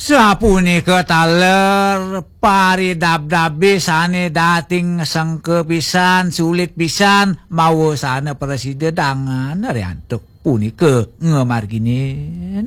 Sapunika taler pari dab-dabe sane dating sengke pisan sulit pisan mawa sana presiden dangan riantuk punika ngemarginen